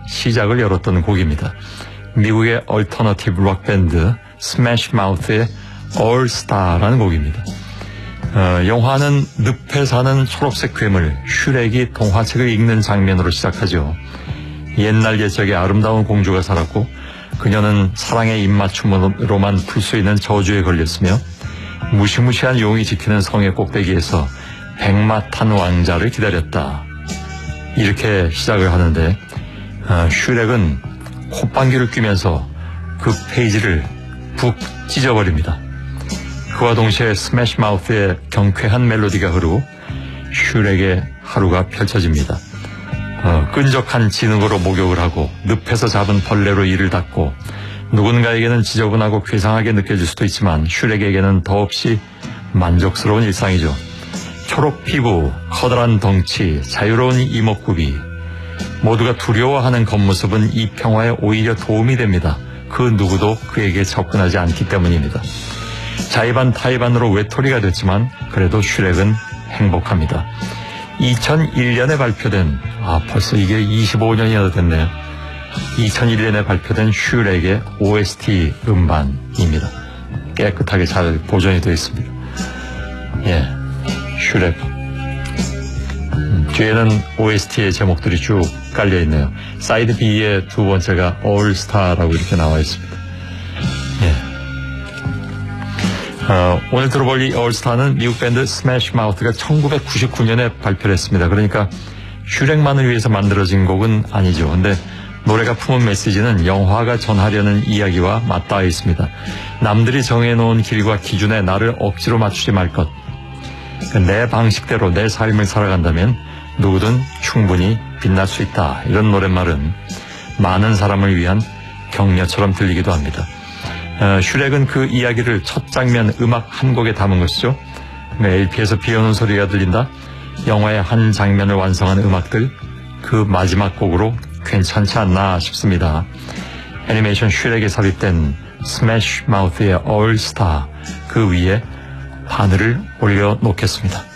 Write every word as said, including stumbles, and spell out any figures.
시작을 열었던 곡입니다. 미국의 얼터너티브 록밴드 스매시 마우스의 All Star라는 곡입니다. 어, 영화는 늪에 사는 초록색 괴물 슈렉이 동화책을 읽는 장면으로 시작하죠. 옛날 옛적에 아름다운 공주가 살았고 그녀는 사랑의 입맞춤으로만 풀 수 있는 저주에 걸렸으며 무시무시한 용이 지키는 성의 꼭대기에서 백마탄 왕자를 기다렸다. 이렇게 시작을 하는데 어, 슈렉은 콧방귀를 뀌면서 그 페이지를 푹 찢어버립니다. 그와 동시에 스매시 마우스의 경쾌한 멜로디가 흐르고 슈렉의 하루가 펼쳐집니다. 어, 끈적한 진흙으로 목욕을 하고 늪에서 잡은 벌레로 이를 닦고 누군가에게는 지저분하고 괴상하게 느껴질 수도 있지만 슈렉에게는 더없이 만족스러운 일상이죠. 초록 피부, 커다란 덩치, 자유로운 이목구비 모두가 두려워하는 겉모습은 이 평화에 오히려 도움이 됩니다. 그 누구도 그에게 접근하지 않기 때문입니다. 자의반 타의반으로 외톨이가 됐지만 그래도 슈렉은 행복합니다. 이천일 년에 발표된 아 벌써 이게 이십오 년이나 됐네요. 이천일 년에 발표된 슈렉의 오에스티 음반입니다. 깨끗하게 잘 보존이 되어 있습니다. 예, 슈렉. 음, 뒤에는 오에스티의 제목들이 쭉 깔려 있네요. 사이드 B의 두 번째가 All Star라고 이렇게 나와 있습니다. 예. 어, 오늘 들어볼 이 All Star는 미국 밴드 스매시 마우스가 천구백구십구 년에 발표를 했습니다. 그러니까 슈렉만을 위해서 만들어진 곡은 아니죠. 근데 노래가 품은 메시지는 영화가 전하려는 이야기와 맞닿아 있습니다. 남들이 정해놓은 길과 기준에 나를 억지로 맞추지 말 것. 내 방식대로 내 삶을 살아간다면 누구든 충분히 빛날 수 있다. 이런 노랫말은 많은 사람을 위한 격려처럼 들리기도 합니다. 어, 슈렉은 그 이야기를 첫 장면 음악 한 곡에 담은 것이죠. 엘피에서 비 오는 소리가 들린다. 영화의 한 장면을 완성한 음악들 그 마지막 곡으로 괜찮지 않나 싶습니다. 애니메이션 슈렉에 삽입된 스매시 마우스의 All Star 그 위에 바늘을 올려놓겠습니다.